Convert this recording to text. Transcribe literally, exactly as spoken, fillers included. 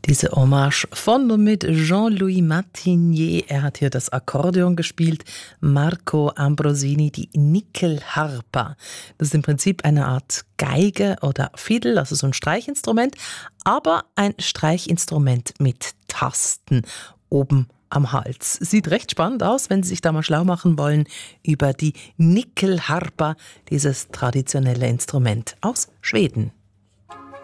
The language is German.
Diese Hommage von und mit Jean-Louis Martinier. Er hat hier das Akkordeon gespielt. Marco Ambrosini, die Nickelharpa. Das ist im Prinzip eine Art Geige oder Fiddle, also so ein Streichinstrument, aber ein Streichinstrument mit Tasten oben am Hals. Sieht recht spannend aus, wenn Sie sich da mal schlau machen wollen über die Nickelharpa, dieses traditionelle Instrument aus Schweden.